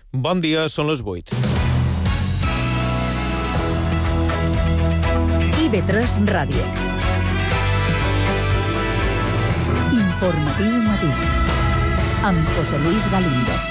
Bon dia, són les 8. IB3 Ràdio. Informatiu matí. Amb José Luis Galindo.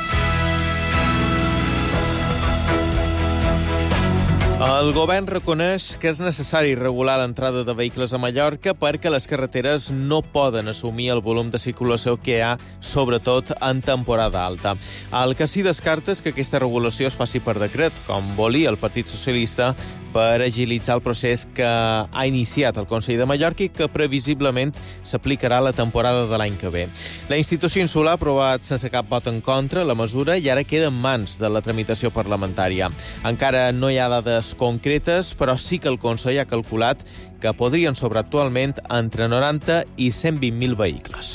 El govern reconeix que és necessari regular l'entrada de vehicles a Mallorca perquè les carreteres no poden assumir el volum de circulació que hi ha, sobretot en temporada alta. El que sí descarta és que aquesta regulació es faci per decret, com volia el Partit Socialista, per agilitzar el procés que ha iniciat el Consell de Mallorca i que previsiblement s'aplicarà la temporada de l'any que ve. La institució insular ha aprovat sense cap vot en contra la mesura i ara queda en mans de la tramitació parlamentària. Encara no hi ha dades concretes, però sí que el Consell ha calculat que podrien sobrar actualment entre 90 i 120.000 vehicles.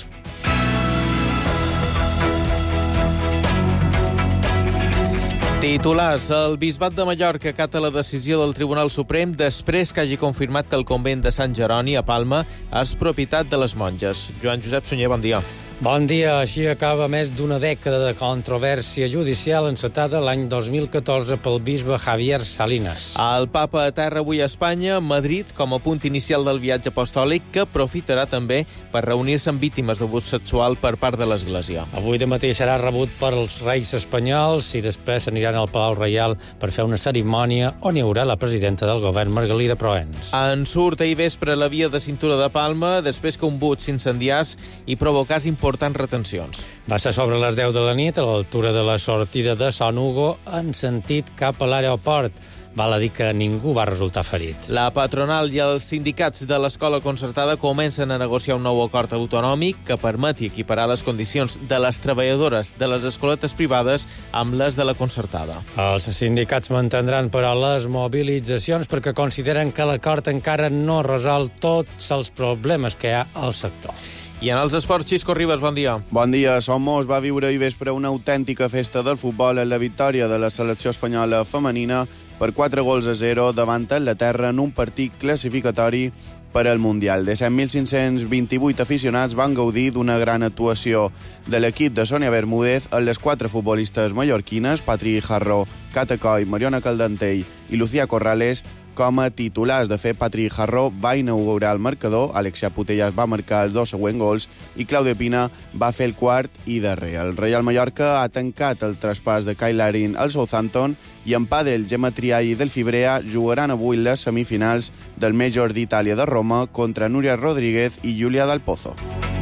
Titulars. El Bisbat de Mallorca acata la decisió del Tribunal Suprem després que hagi confirmat que el convent de Sant Jeroni, a Palma, és propietat de les monges. Joan Josep Sunyer, bon dia. Bon dia. Així acaba més d'una dècada de controvèrsia judicial encetada l'any 2014 pel bisbe Javier Salinas. El papa aterra avui a Espanya, Madrid, com a punt inicial del viatge apostòlic, que aprofitarà també per reunir-se amb víctimes d'abús sexual per part de l'Església. Avui de matí serà rebut pels reis espanyols i després s'aniran al Palau Reial per fer una cerimònia on hi haurà la presidenta del govern, Margalida Proens. En surt ahir vespre la via de cintura de Palma després que un but s'incendiàs i provocàs importants retencions. Va ser sobre les 10 de la nit, a l'altura de la sortida de Son Hugo, en sentit cap a l'aeroport. Val a dir que ningú va resultar ferit. La patronal i els sindicats de l'escola concertada comencen a negociar un nou acord autonòmic que permeti equiparar les condicions de les treballadores de les escoletes privades amb les de la concertada. Els sindicats mantindran, però, les mobilitzacions perquè consideren que l'acord encara no resol tots els problemes que hi ha al sector. I en els esports, Xisco Ribas, bon dia. Bon dia. Somos va viure ahir vespre una autèntica festa del futbol en la victòria de la selecció espanyola femenina per 4-0 davant Anglaterra en un partit classificatori per al Mundial. De 7.528 aficionats van gaudir d'una gran actuació de l'equip de Sònia Bermúdez amb les 4 futbolistes mallorquines, Patri Jarró, Cata Coll, Mariona Caldentell i Lucía Corrales, com a titulars. De fet, Patri Jarró va inaugurar el marcador, Alexia Putellas va marcar els 2 següents gols i Claudia Pina va fer el quart i darrer. El Real Mallorca ha tancat el traspàs de Kyle Larin al Southampton i en pàdel, Gemma Triay i Del Fibrea jugaran avui les semifinals del Major d'Itàlia de Roma contra Núria Rodríguez i Júlia Del Pozo.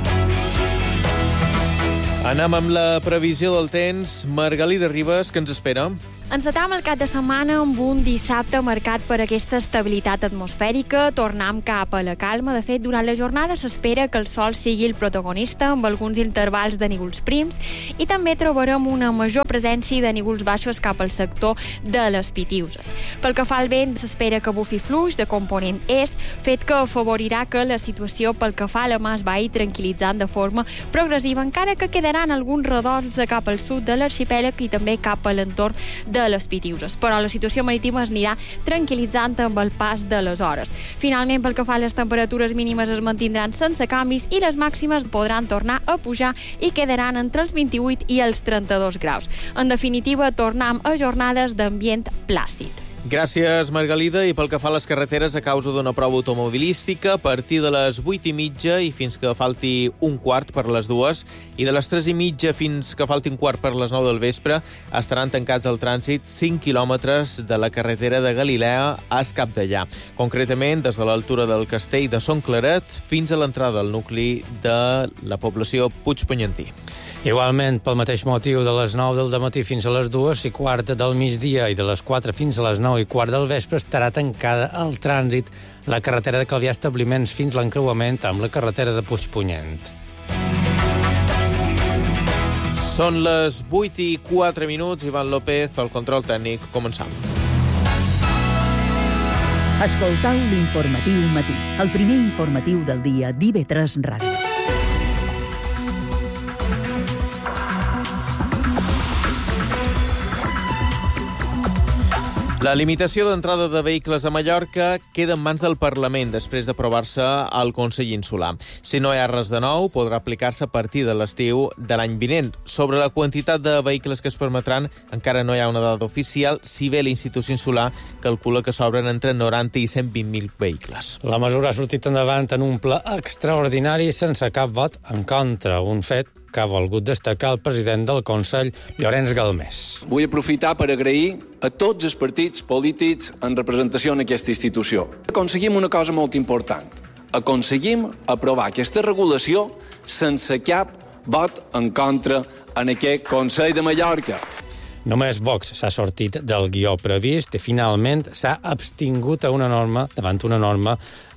Anem amb la previsió del temps. Margalida Ribas, què ens espera? Encetam el cap de setmana amb un dissabte marcat per aquesta estabilitat atmosfèrica. Tornem cap a la calma. De fet, durant la jornada s'espera que el sol sigui el protagonista, amb alguns intervals de núvols prims, i també trobarem una major presència de núvols baixos cap al sector de les Pitiüses. Pel que fa al vent, s'espera que bufi fluix de component est, fet que afavorirà que la situació pel que fa a la mà es vagi tranquil·litzant de forma progressiva, encara que quedaran alguns redors cap al sud de l'arxipèlag i també cap a l'entorn de les Pitiüses, però la situació marítima es anirà tranquil·litzant amb el pas de les hores. Finalment, pel que fa a les temperatures mínimes es mantindran sense canvis i les màximes podran tornar a pujar i quedaran entre els 28 i els 32 graus. En definitiva, tornem a jornades d'ambient plàcid. Gràcies, Margalida. I pel que fa a les carreteres, a causa d'una prova automobilística, a partir de les 8:30 i fins que falti un quart per les 2, i de les 3:30 fins que falti un quart per les 9 del vespre, estaran tancats al trànsit 5 quilòmetres de la carretera de Galilea a Escapdellà. Concretament, des de l'altura del castell de Son Claret fins a l'entrada al nucli de la població Puigpunyentí. Igualment, pel mateix motiu, de les 9 del dematí fins a les 2:15 del migdia i de les 4 fins a les 9:15 del vespre estarà tancada al trànsit la carretera de Calvià Establiments fins l'encreuament amb la carretera de Puigpunyent. Són les 8:04, Ivan López, el control tècnic. Començam. Escoltau l'informatiu matí, el primer informatiu del dia d'IB3 Ràdio. La limitació d'entrada de vehicles a Mallorca queda en mans del Parlament després d'aprovar-se al Consell Insular. Si no hi ha res de nou, podrà aplicar-se a partir de l'estiu de l'any vinent. Sobre la quantitat de vehicles que es permetran, encara no hi ha una dada oficial, si bé l'Institució Insular calcula que s'obren entre 90 i 120.000 vehicles. La mesura ha sortit endavant en un ple extraordinari sense cap vot en contra, un fet que ha volgut destacar el president del Consell, Llorenç Galmés. Vull aprofitar per agrair a tots els partits polítics en representació en aquesta institució. Aconseguim una cosa molt important. Aconseguim aprovar aquesta regulació sense cap vot en contra en aquest Consell de Mallorca. Només Vox s'ha sortit del guió previst i finalment s'ha abstingut davant una norma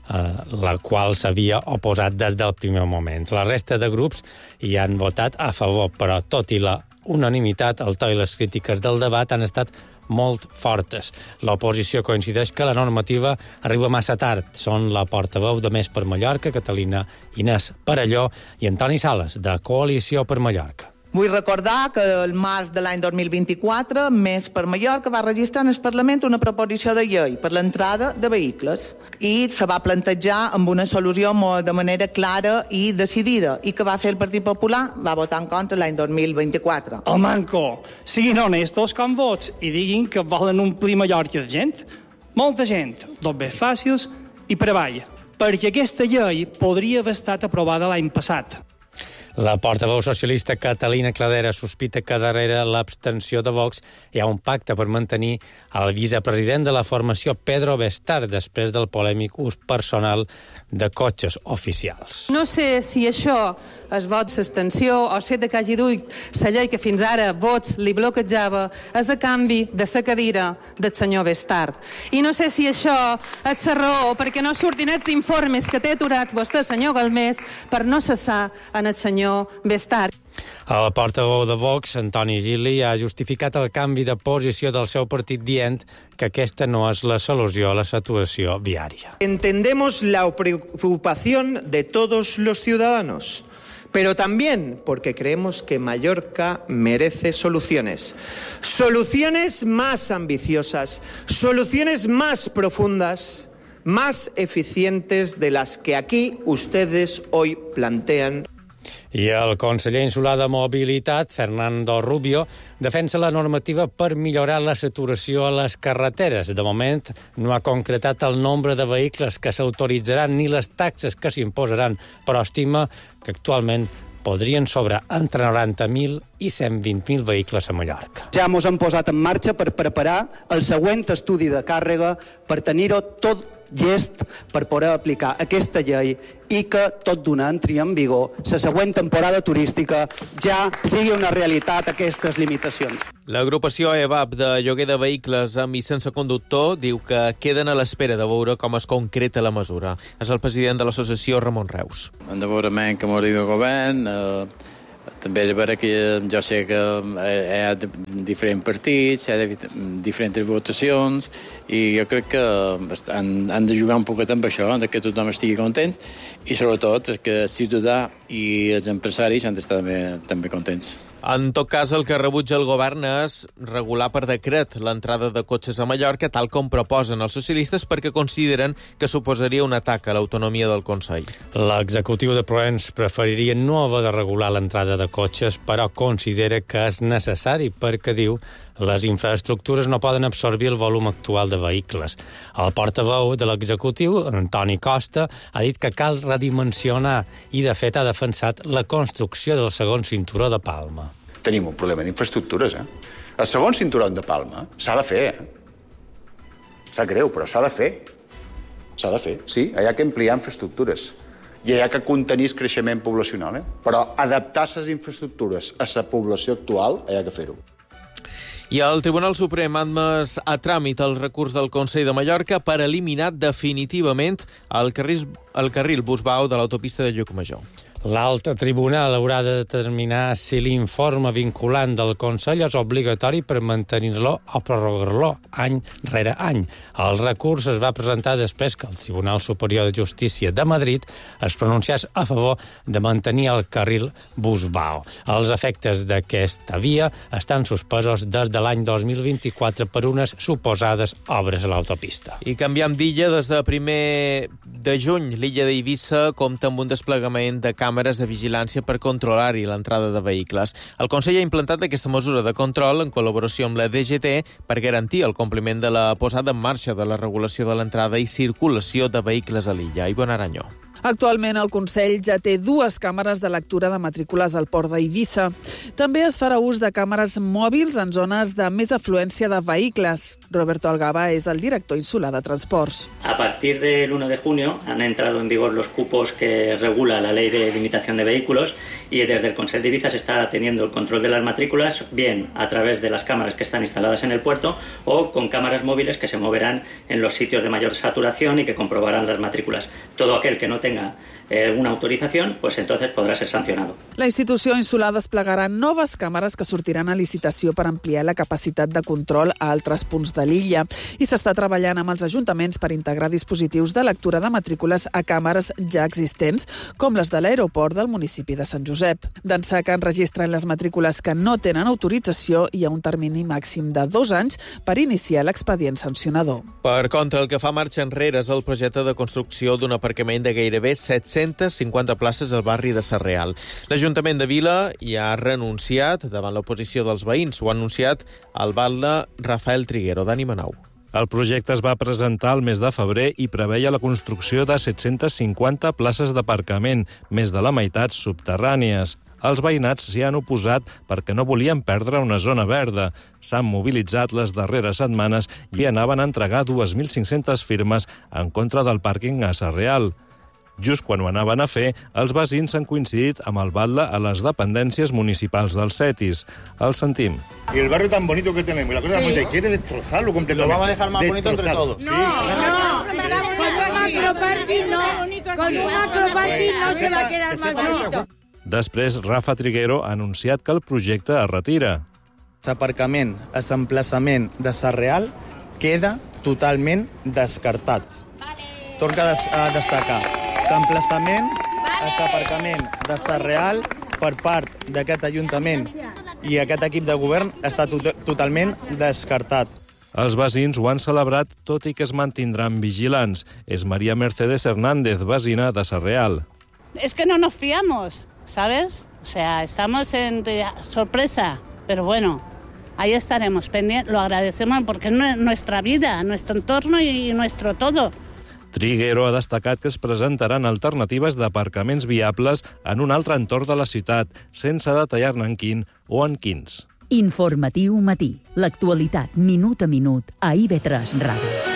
la qual s'havia oposat des del primer moment. La resta de grups hi han votat a favor, però tot i la unanimitat, el to i les crítiques del debat han estat molt fortes. L'oposició coincideix que la normativa arriba massa tard. Són la portaveu de Més per Mallorca, Catalina Inés Parelló, i Antoni Sales, de Coalició per Mallorca. Vull recordar que el març de l'any 2024, Més per Mallorca va registrar en el Parlament una proposició de llei per l'entrada de vehicles i se va plantejar amb una solució de manera clara i decidida i que va fer el Partit Popular, va votar en contra l'any 2024. El manco, siguin honestos com vots i diguin que volen omplir Mallorca de gent. Molta gent, tot bé fàcils i treball, perquè aquesta llei podria haver estat aprovada l'any passat. La portaveu socialista Catalina Cladera sospita que darrere l'abstenció de Vox hi ha un pacte per mantenir el vicepresident de la formació Pedro Bestard després del polèmic ús personal de cotxes oficials. No sé si això és vot d'abstenció o el fet que hagi duit la llei que fins ara Vox li bloquejava és a canvi de la cadira del senyor Bestard. I no sé si això és la raó perquè no surtin els informes que té aturats vostè, senyor Galmés, per no cessar en el senyor Bestard. El portaveu de Vox, Antoni Gili, ha justificat el canvi de posició del seu partit dient que aquesta no és la solució a la saturació viària. Entendemos la preocupación de todos los ciudadanos, pero también porque creemos que Mallorca merece soluciones. Soluciones más ambiciosas, soluciones más profundas, más eficientes de las que aquí ustedes hoy plantean. I el conseller insular de Mobilitat, Fernando Rubio, defensa la normativa per millorar la saturació a les carreteres. De moment, no ha concretat el nombre de vehicles que s'autoritzaran ni les taxes que s'imposaran, però estima que actualment podrien sobrar entre 90.000 i 120.000 vehicles a Mallorca. Ja mos hem posat en marxa per preparar el següent estudi de càrrega per tenir-ho tot llest per poder aplicar aquesta llei i que tot d'una entri en vigor la següent temporada turística ja sigui una realitat aquestes limitacions. L'agrupació EVAP de lloguer de vehicles amb i sense conductor diu que queden a l'espera de veure com es concreta la mesura. És el president de l'associació, Ramon Reus. Hem de veure que m'arriba el govern, també és vera que jo sé que hi ha diferents partits, hi ha diferents votacions, i jo crec que han de jugar un poquet amb això, que tothom estigui content, i sobretot que el ciutadà i els empresaris han d'estar també contents. En tot cas, el que rebutja el govern és regular per decret l'entrada de cotxes a Mallorca, tal com proposen els socialistes, perquè consideren que suposaria un atac a l'autonomia del Consell. L'executiu de Provenç preferiria no haver de regular l'entrada de cotxes, però considera que és necessari perquè, diu, les infraestructures no poden absorbir el volum actual de vehicles. El portaveu de l'executiu, Antoni Costa, ha dit que cal redimensionar i, de fet, ha defensat la construcció del segon cinturó de Palma. Tenim un problema d'infraestructures, El segon cinturó de Palma s'ha de fer, Sap greu, però s'ha de fer. S'ha de fer, sí. Hi ha que ampliar infraestructures. I hi ha que contenir el creixement poblacional, Però adaptar les infraestructures a la població actual hi ha que fer-ho. I el Tribunal Suprem ha admès a tràmit el recurs del Consell de Mallorca per eliminar definitivament el carril Busbau de l'autopista de Llucmajor. L'altre tribunal haurà de determinar si l'informe vinculant del Consell és obligatori per mantenir-lo o prorrogar-lo any rere any. El recurs es va presentar després que el Tribunal Superior de Justícia de Madrid es pronunciés a favor de mantenir el carril Busbao. Els efectes d'aquesta via estan suspesos des de l'any 2024 per unes suposades obres a l'autopista. I canviam d'illa. Des de 1 de juny, l'illa d'Eivissa compta amb un desplegament de càmeres de vigilància per controlar-hi l'entrada de vehicles. El Consell ha implantat aquesta mesura de control en col·laboració amb la DGT per garantir el compliment de la posada en marxa de la regulació de l'entrada i circulació de vehicles a l'illa. Ivonne Aranyó. Actualment el Consell ja té 2 càmeres de lectura de matrícules al port d'Eivissa. També es farà ús de càmeres mòbils en zones de més afluència de vehicles. Roberto Algaba és el director insular de Transports. A partir del 1 de junio han entrado en vigor los cupos que regula la Ley de Limitación de Vehículos y desde el Consell de Eivissa se está teniendo el control de las matrículas bien a través de las cámaras que están instaladas en el puerto o con cámaras móviles que se moverán en los sitios de mayor saturación y que comprobarán las matrículas. Todo aquel que no tenga una autorización, pues entonces podrá ser sancionado. La institució insular desplegarà noves càmeres que sortiran a licitació per ampliar la capacitat de control a altres punts de l'illa i s'està treballant amb els ajuntaments per integrar dispositius de lectura de matrícules a càmeres ja existents, com les de l'aeroport del municipi de Sant Josep. D'ençà que enregistren les matrícules que no tenen autorització, hi ha un termini màxim de 2 anys per iniciar l'expedient sancionador. Per contra, el que fa marxa enrere és el projecte de construcció d'un aparcament de gairebé 750 places al barri de Sarreal. L'Ajuntament de Vila hi ha renunciat davant l'oposició dels veïns. Ho ha anunciat el batlle Rafael Triguero. Dani Manau. El projecte es va presentar el mes de febrer i preveia la construcció de 750 places d'aparcament, més de la meitat subterrànies. Els veïnats s'hi han oposat perquè no volien perdre una zona verda. S'han mobilitzat les darreres setmanes i anaven a entregar 2.500 firmes en contra del pàrquing a Sarreal. Just quan ho anaven a fer, els veïns han coincidit amb el batlle a les dependències municipals dels Cetis. El sentim. Y el barrio tan bonito que tenemos, y la cosa tan bonita, quiere destrozarlo completamente. Lo vamos a dejar más bonito entre todos. Sí. Con un macroparking no se va a quedar más bonito. Després, Rafa Triguero ha anunciat que el projecte es retira. L'aparcament a l'emplaçament de Sarreal queda totalment descartat. Torno a destacar. L'emplaçament a l'aparcament de Sarreal per part d'aquest Ajuntament i aquest equip de govern està totalment descartat. Els veïns ho han celebrat, tot i que es mantindran vigilants. És María Mercedes Hernández, veïna de Sarreal. Es que no nos fiamos, ¿sabes? O sea, estamos en sorpresa, pero bueno, ahí estaremos pendientes. Lo agradecemos porque es nuestra vida, nuestro entorno y nuestro todo. Triguero ha destacat que es presentaran alternatives d'aparcaments viables en un altre entorn de la ciutat, sense detallar-ne en quin o en quins. Informatiu matí. L'actualitat minut a minut a IB3 Ràdio.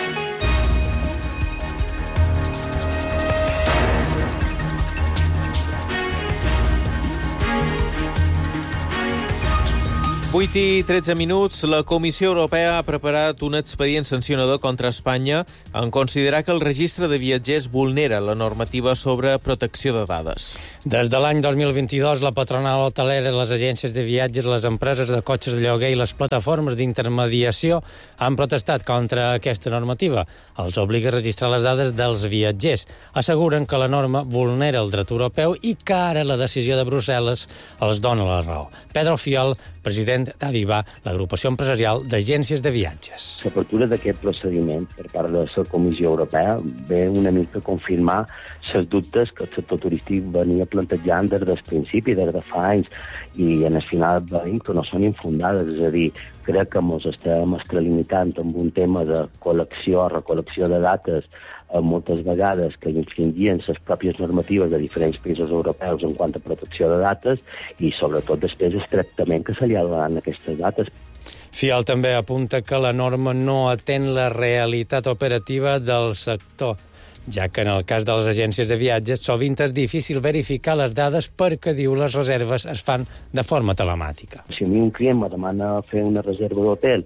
8:13. La Comissió Europea ha preparat un expedient sancionador contra Espanya en considerar que el registre de viatgers vulnera la normativa sobre protecció de dades. Des de l'any 2022, la patronal hotelera, les agències de viatges, les empreses de cotxes de lloguer i les plataformes d'intermediació han protestat contra aquesta normativa. Els obliga a registrar les dades dels viatgers. Asseguren que la norma vulnera el dret europeu i que ara la decisió de Brussel·les els dona la raó. Pedro Fiol, president d'Aviva, l'agrupació empresarial d'agències de viatges. L'apertura d'aquest procediment per part de la Comissió Europea ve una mica a confirmar els dubtes que el sector turístic venia plantejant des del principi, des de fa anys, i en el final veiem que no són infundades, és a dir, crec que ens estem extralimitant amb un tema de col·lecció, recol·lecció de dates, moltes vegades que infringien les pròpies normatives de diferents països europeus en quant a protecció de dates i, sobretot, després el tractament que se li ha donat a aquestes dates. Fiol també apunta que la norma no atén la realitat operativa del sector, ja que en el cas de les agències de viatges sovint és difícil verificar les dades perquè, diu, les reserves es fan de forma telemàtica. Si a mi un client me demana fer una reserva d'hotel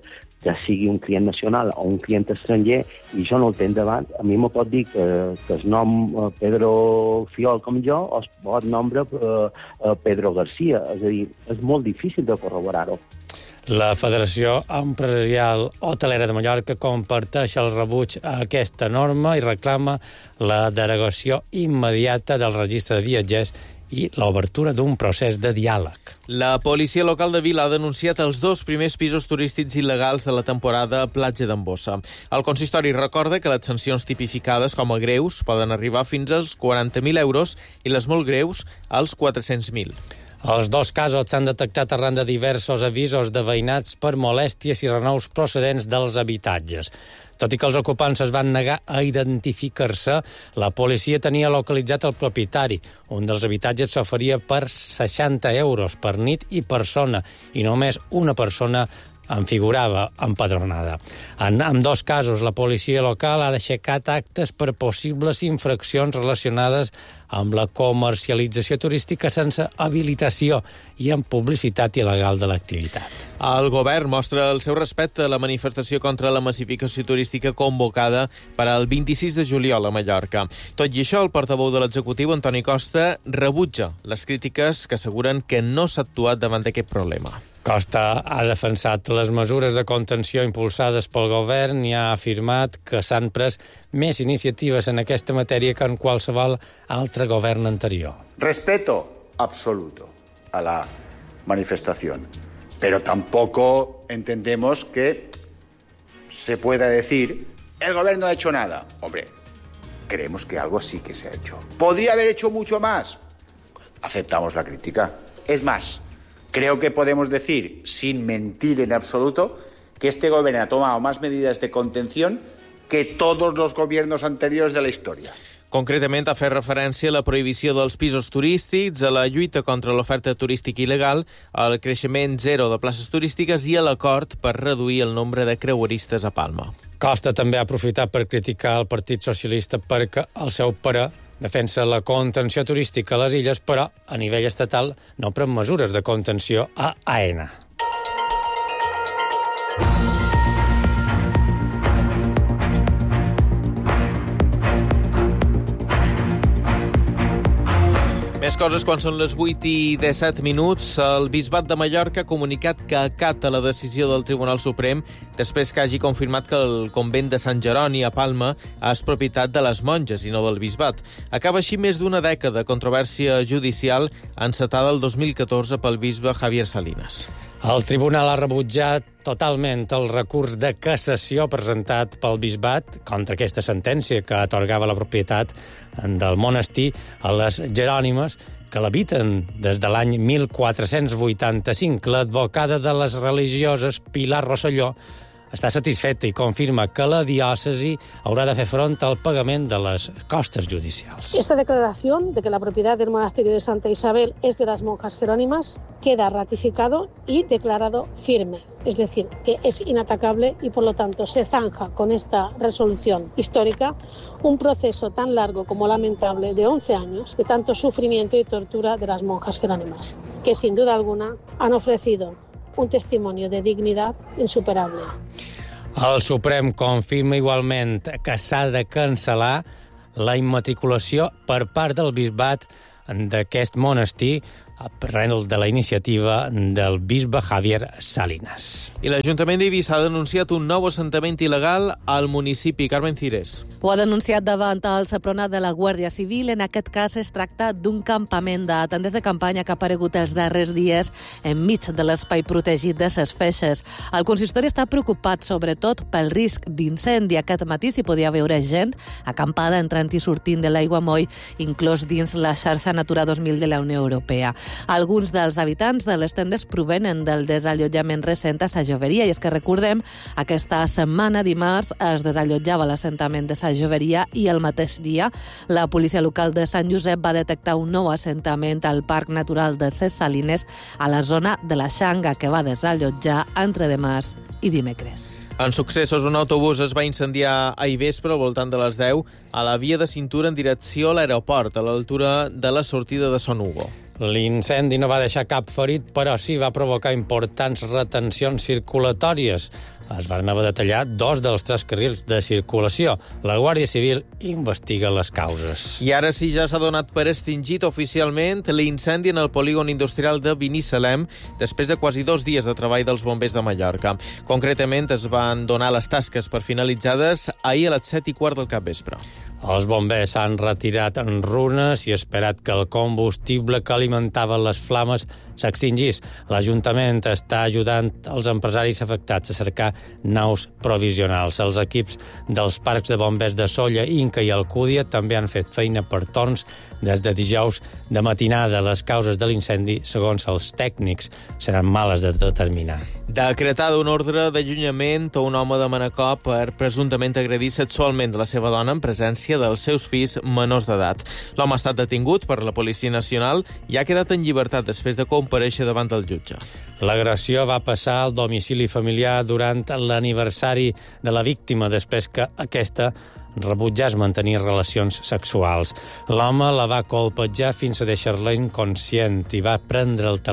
ja sigui un client nacional o un client estranger, i jo no el tenc davant, a mi me pot dir que el nom Pedro Fiol com jo, o es pot nombre Pedro Garcia. És a dir, és molt difícil de corroborar-ho. La Federació Empresarial Hotelera de Mallorca comparteix el rebuig a aquesta norma i reclama la derogació immediata del registre de viatgers i l'obertura d'un procés de diàleg. La policia local de Vila ha denunciat els 2 primers pisos turístics il·legals de la temporada Platja d'Embossa. El consistori recorda que les sancions tipificades com a greus poden arribar fins als 40.000 euros i les molt greus als 400.000. Els 2 casos s'han detectat arran de diversos avisos de veïnats per molèsties i renous procedents dels habitatges. Tot i que els ocupants es van negar a identificar-se, la policia tenia localitzat el propietari. Un dels habitatges s'oferia per 60 euros per nit i persona, i només una persona en figurava empadronada. En ambdós casos, la policia local ha aixecat actes per possibles infraccions relacionades amb la comercialització turística sense habilitació i amb publicitat il·legal de l'activitat. El govern mostra el seu respecte a la manifestació contra la massificació turística convocada per al 26 de juliol a Mallorca. Tot i això, el portaveu de l'executiu, Antoni Costa, rebutja les crítiques que asseguren que no s'ha actuat davant d'aquest problema. Costa ha defensat les mesures de contenció impulsades pel govern i ha afirmat que s'han pres més iniciatives en aquesta matèria que en qualsevol altre govern anterior. Respeto absoluto a la manifestación, pero tampoco entendemos que se pueda decir el gobierno no ha hecho nada. Hombre, creemos que algo sí que se ha hecho. ¿Podría haber hecho mucho más? Aceptamos la crítica. Es más, creo que podemos decir, sin mentir en absoluto, que este gobierno ha tomado más medidas de contención que todos los gobiernos anteriores de la historia. Concretament, ha fet referència a la prohibició dels pisos turístics, a la lluita contra l'oferta turística il·legal, al creixement zero de places turístiques i a l'acord per reduir el nombre de creueristes a Palma. Costa també ha aprofitat per criticar el Partit Socialista perquè, al seu parer, defensa la contenció turística a les illes, però a nivell estatal no pren mesures de contenció a AENA. Més coses quan són les 8 i 17 minuts. El Bisbat de Mallorca ha comunicat que acata la decisió del Tribunal Suprem després que hagi confirmat que el convent de Sant Jeroni a Palma és propietat de les monges i no del Bisbat. Acaba així més d'una dècada de controvèrsia judicial encetada el 2014 pel bisbe Javier Salinas. El tribunal ha rebutjat totalment el recurs de cassació presentat pel Bisbat contra aquesta sentència que atorgava la propietat del monestir a les Jerònimes, que l'habiten des de l'any 1485. L'advocada de les religioses, Pilar Rosselló, està satisfeta i confirma que la diòcesi haurà de fer front al pagament de les costes judicials. Esta declaración de que la propiedad del monasterio de Santa Isabel es de las monjas jerónimas queda ratificado y declarado firme. Es decir, que es inatacable y, por lo tanto, se zanja con esta resolución histórica un proceso tan largo como lamentable de 11 años de tanto sufrimiento y tortura de las monjas jerónimas, que sin duda alguna han ofrecido un testimonio de dignidad insuperable. El Suprem confirma igualment que s'ha de cancel·lar la immatriculació per part del bisbat d'aquest monestir arrel de la iniciativa del bisbe Javier Salinas. I l'Ajuntament d'Eivissa ha denunciat un nou assentament il·legal al municipi. Carmen Cires. Ho ha denunciat davant el Sepronat de la Guàrdia Civil. En aquest cas es tracta d'un campament de tendes de campanya que ha aparegut els darrers dies enmig de l'espai protegit de ses Feixes. El consistori està preocupat sobretot pel risc d'incendi. Aquest matí s'hi podia veure gent acampada entrant i sortint de l'Aiguamoll, inclòs dins la xarxa Natura 2000 de la Unió Europea. Alguns dels habitants de les tendes provenen del desallotjament recent a Sa Joveria, i és que recordem, aquesta setmana, dimarts, es desallotjava l'assentament de Sa Joveria i el mateix dia la policia local de Sant Josep va detectar un nou assentament al Parc Natural de Ses Salines a la zona de la Xanga, que va desallotjar entre dimarts i dimecres. En successos, un autobús es va incendiar ahir vespre, al voltant de les 10, a la via de cintura en direcció a l'aeroport, a l'altura de la sortida de Son Hugo. L'incendi no va deixar cap ferit, però sí va provocar importants retencions circulatòries. es van haver de tallar 2 dels 3 carrils de circulació. La Guàrdia Civil investiga les causes. I ara sí, ja s'ha donat per extingit oficialment l'incendi en el polígon industrial de Binissalem després de quasi 2 dies de treball dels bombers de Mallorca. Concretament, es van donar les tasques per finalitzades ahir a les 7:15 del capvespre. Els bombers s'han retirat en runes i esperat que el combustible que alimentava les flames s'extingís. L'Ajuntament està ajudant els empresaris afectats a cercar naus provisionals. Els equips dels parcs de bombers de Sóller, Inca i Alcúdia també han fet feina per torns des de dijous de matinada. Les causes de l'incendi, segons els tècnics, seran males de determinar. Decretada un ordre d'allunyament a un home de Manacor per presumptament agredir sexualment la seva dona en presència dels seus fills menors d'edat. L'home ha estat detingut per la Policia Nacional i ha quedat en llibertat després de comparèixer davant del jutge. L'agressió va passar al domicili familiar durant l'aniversari de la víctima, després que aquesta rebutjàs mantenir relacions sexuals. L'home la va colpejar fins a deixar-la inconscient i li va prendre el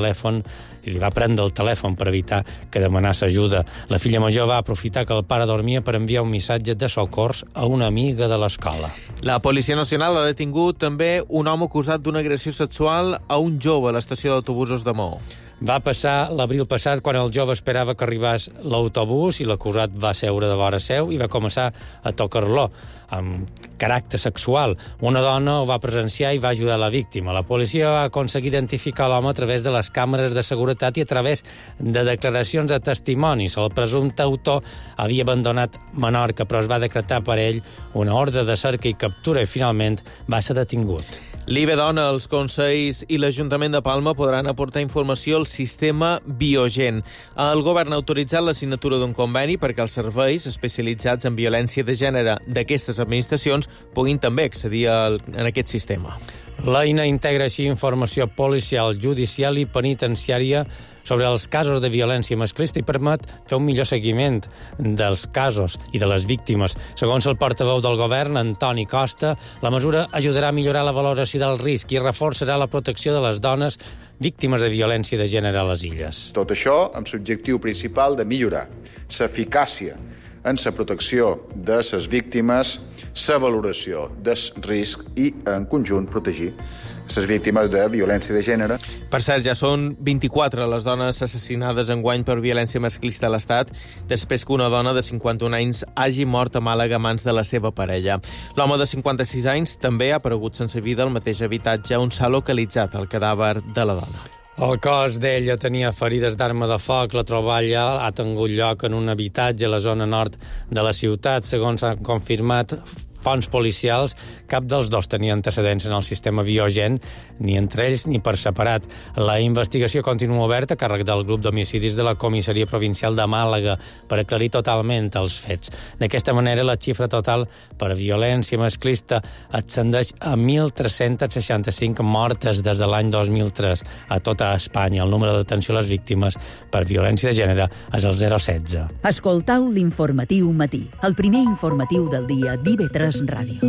telèfon per evitar que demanés ajuda. La filla major va aprofitar que el pare dormia per enviar un missatge de socors a una amiga de l'escola. La Policia Nacional ha detingut també un home acusat d'una agressió sexual a un jove a l'estació d'autobusos de Maó. Va passar l'abril passat quan el jove esperava que arribés l'autobús i l'acusat va seure de vora seu i va començar a tocar-lo amb caràcter sexual. Una dona ho va presenciar i va ajudar la víctima. La policia va aconseguir identificar l'home a través de les càmeres de seguretat i a través de declaracions de testimonis. El presumpte autor havia abandonat Menorca, però es va decretar per ell una ordre de cerca i captura i finalment va ser detingut. L'IBEDONA, els Consells i l'Ajuntament de Palma podran aportar informació al sistema Biogen. El govern ha autoritzat la signatura d'un conveni perquè els serveis especialitzats en violència de gènere d'aquestes administracions puguin també accedir en aquest sistema. L'EINA integra així informació policial, judicial i penitenciària sobre els casos de violència masclista i permet fer un millor seguiment dels casos i de les víctimes. Segons el portaveu del govern, Antoni Costa, la mesura ajudarà a millorar la valoració del risc i reforçarà la protecció de les dones víctimes de violència de gènere a les illes. Tot això amb l'objectiu principal de millorar l'eficàcia en la protecció de les víctimes, la valoració del risc i, en conjunt, protegir les víctimes de violència de gènere. Per cert, ja són 24 les dones assassinades enguany per violència masclista a l'Estat després que una dona de 51 anys hagi mort a Màlaga a mans de la seva parella. L'home de 56 anys també ha aparegut sense vida al mateix habitatge on s'ha localitzat el cadàver de la dona. El cos d'ella tenia ferides d'arma de foc. La troballa ha tingut lloc en un habitatge a la zona nord de la ciutat. Segons han confirmat fonts policials, cap dels dos tenia antecedents en el sistema Biogen, ni entre ells ni per separat. La investigació continua oberta a càrrec del grup d'homicidis de la Comissaria Provincial de Màlaga per aclarir totalment els fets. D'aquesta manera, la xifra total per violència masclista ascendeix a 1.365 mortes des de l'any 2003 a tota Espanya. El número d'atenció a les víctimes per violència de gènere és el 016. Escoltau l'Informatiu Matí, el primer informatiu del dia d'IV3 Ràdio.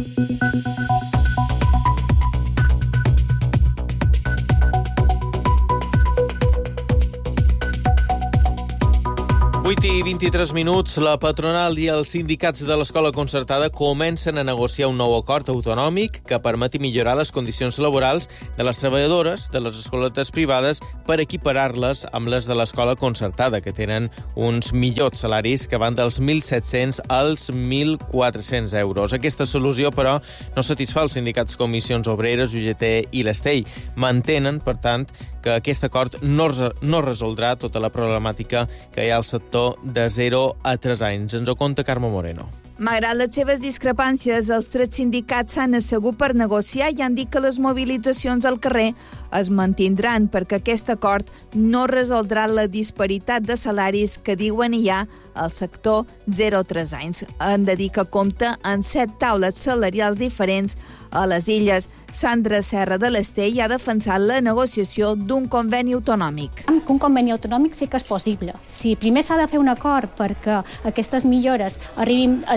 I 23 minuts, la patronal i els sindicats de l'escola concertada comencen a negociar un nou acord autonòmic que permeti millorar les condicions laborals de les treballadores de les escoletes privades per equiparar-les amb les de l'escola concertada, que tenen uns millors salaris que van dels 1.700 als 1.400 euros. Aquesta solució, però, no satisfà els sindicats Comissions Obreres, UGT i l'Estell. Mantenen, per tant, que aquest acord no resoldrà tota la problemàtica que hi ha al sector de 0 a 3 anys. Ens ho conta Carme Moreno. Malgrat les seves discrepàncies, els 3 sindicats s'han assegut per negociar i han dit que les mobilitzacions al carrer es mantindran perquè aquest acord no resoldrà la disparitat de salaris que diuen hi ha al sector 0 a 3 anys. Han de dir que compta en 7 taules salarials diferents a les illes. Sandra Serra de l'Estell ha defensat la negociació d'un conveni autonòmic. Un conveni autonòmic sí que és possible. Si primer s'ha de fer un acord perquè aquestes millores arribin al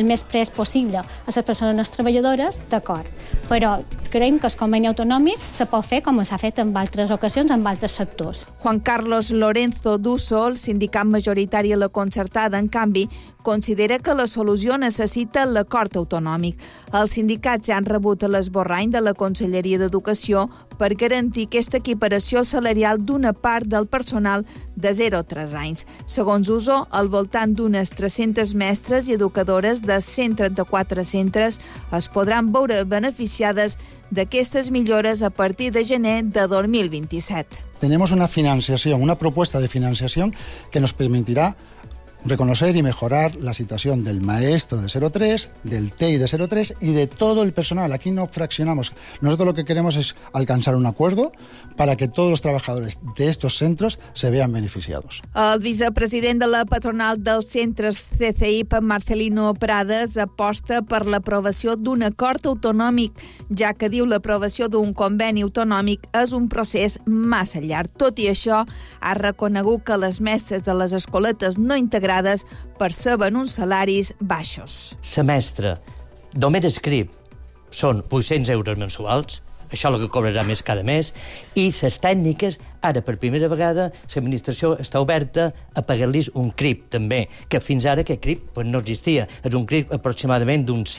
el més pres possible a les persones treballadores, d'acord. Però creiem que el conveni autonòmic se pot fer com s'ha fet en altres ocasions, en altres sectors. Juan Carlos Lorenzo Dusso, el sindicat majoritari a la concertada, en canvi, considera que la solució necessita l'acord autonòmic. Els sindicats ja han rebut l'esborrany de la Conselleria d'Educació per garantir aquesta equiparació salarial d'una part del personal de 0 a 3 anys. Segons Uso, al voltant d'unes 300 mestres i educadores de 134 centres es podran veure beneficiades d'aquestes millores a partir de gener de 2027. Tenemos una financiación, una propuesta de financiación que nos permitirá reconocer y mejorar la situación del maestro de 0-3, del TEI de 0-3 y de todo el personal. Aquí no fraccionamos. Nosotros lo que queremos es alcanzar un acuerdo para que todos los trabajadores de estos centros se vean beneficiados. El vicepresident de la patronal dels centres CCIP, Marcelino Prades, aposta per l'aprovació d'un acord autonòmic, ja que diu l'aprovació d'un conveni autonòmic és un procés massa llarg. Tot i això, ha reconegut que les mestres de les escoletes no integrades perceben uns salaris baixos. Semestre, només escrip, són 800 euros mensuals, això és el que cobrarà més cada mes, i les tècniques, ara per primera vegada, l'administració està oberta a pagar-los un CRIP, també, que fins ara aquest CRIP no existia. És un CRIP aproximadament d'uns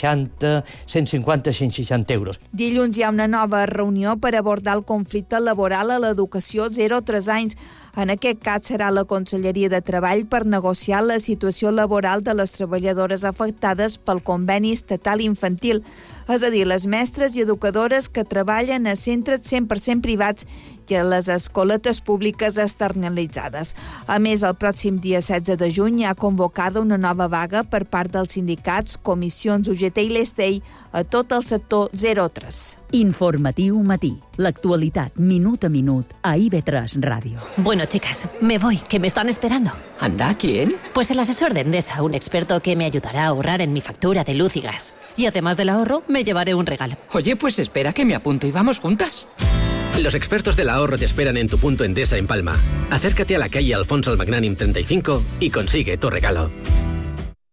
150-160 euros. Dilluns hi ha una nova reunió per abordar el conflicte laboral a l'educació 0-3 anys. En aquest cas serà la Conselleria de Treball per negociar la situació laboral de les treballadores afectades pel conveni estatal infantil, és a dir, les mestres i educadores que treballen a centres 100% privats i a les escoletes públiques externalitzades. A més, el pròxim dia 16 de juny hi ha convocada una nova vaga per part dels sindicats, comissions UGT i l'ESTEI a tot el sector 0-3. Informatiu Matí. L'actualitat minut a minut a IB3 Ràdio. Bueno, chicas, me voy, que me están esperando. ¿Anda? ¿Quién? Pues el asesor de Endesa, un experto que me ayudará a ahorrar en mi factura de luz y gas. Y además del ahorro, me llevaré un regalo. Oye, pues espera que me apunto y vamos juntas. Los expertos del ahorro te esperan en tu punto Endesa en Palma. Acércate a la calle Alfonso el Magnánime 35 y consigue tu regalo.